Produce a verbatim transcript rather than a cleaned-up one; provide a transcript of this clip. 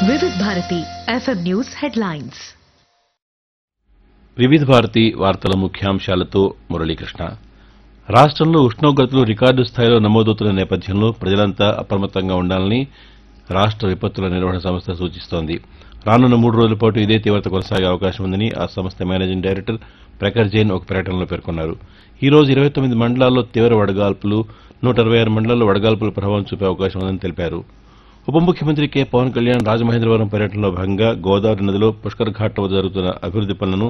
వివిధ Bharati FM news headlines. వివిధ భారతి వార్తల ముఖ్యాంశాలతో మురళీకృష్ణ. రాష్ట్రంలో ఉష్ణోగ్రతలు రికార్డు స్థాయిలో నమోదవుతున్న నేపథ్యంలో ప్రజలంతా అప్రమత్తంగా ఉండాలని రాష్ట్ర విపత్తుల నిర్వహణ సంస్థ సూచిస్తోంది. రానున్న మూడు రోజుల పాటు ఇదే తీవ్రత కొనసాగే అవకాశం ఉందని ఆ సంస్థ మేనేజింగ్ డైరెక్టర్ ప్రఖర్ జైన్ ఒక ప్రకటనలో పేర్కొన్నారు. ఈ రోజు ఇరవై తొమ్మిది మండలాల్లో తీవ్ర వడగాల్పులు, నూట అరవై ఆరు మండలాల్లో వడగాల్పుల ప్రభావం చూపే అవకాశం ఉందని తెలిపారు. ఉప ముఖ్యమంత్రి కె పవన్ కళ్యాణ్ రాజమహేంద్రవరం పర్యటనలో భాగంగా గోదావరి నదిలో పుష్కర్ ఘాట్ వద్ద జరుగుతున్న అభివృద్ది పనులను